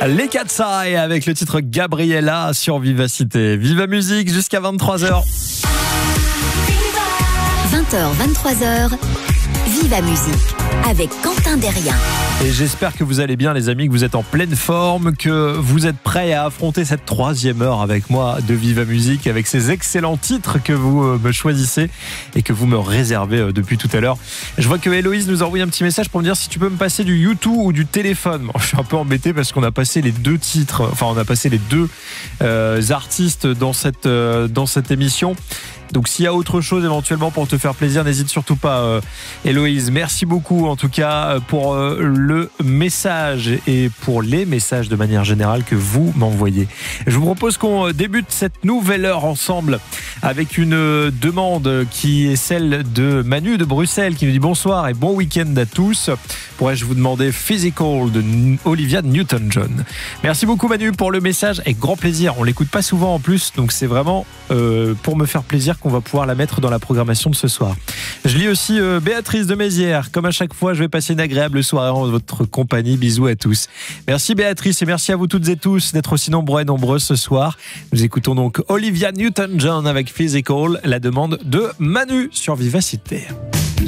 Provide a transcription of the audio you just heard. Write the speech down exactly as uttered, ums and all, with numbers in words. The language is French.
Les Katsai avec le titre Gabriella sur Vivacité. Viva Musique jusqu'à vingt-trois heures. vingt heures, vingt-trois heures, Viva Musique avec Quentin Derrien. Et j'espère que vous allez bien les amis, que vous êtes en pleine forme, que vous êtes prêts à affronter cette troisième heure avec moi de Viva Musique, avec ces excellents titres que vous me choisissez et que vous me réservez depuis tout à l'heure. Je vois que Héloïse nous a envoyé un petit message pour me dire si tu peux me passer du YouTube ou du téléphone. Bon, je suis un peu embêté parce qu'on a passé les deux titres, enfin on a passé les deux euh, artistes dans cette, euh, dans cette émission. Donc s'il y a autre chose éventuellement pour te faire plaisir, n'hésite surtout pas euh, Héloïse. Merci beaucoup en tout cas pour euh, le message et pour les messages de manière générale que vous m'envoyez. Je vous propose qu'on débute cette nouvelle heure ensemble avec une demande qui est celle de Manu de Bruxelles qui nous dit bonsoir et bon week-end à tous. Pourrais-je vous demander Physical de Olivia Newton-John. Merci beaucoup Manu pour le message, avec grand plaisir. On l'écoute pas souvent en plus, donc c'est vraiment euh, pour me faire plaisir qu'on va pouvoir la mettre dans la programmation de ce soir. Je lis aussi euh, Béatrice de Mézières. Comme à chaque fois, je vais passer une agréable soirée en votre compagnie. Bisous à tous. Merci Béatrice et merci à vous toutes et tous d'être aussi nombreux et nombreuses ce soir. Nous écoutons donc Olivia Newton-John avec Physical, la demande de Manu sur Vivacité.